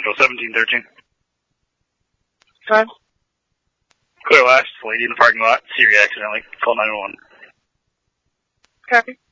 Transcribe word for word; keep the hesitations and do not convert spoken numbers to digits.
Central, seventeen thirteen. Time? Clear last, lady in the parking lot. Siri accidentally. Call nine one one. Copy.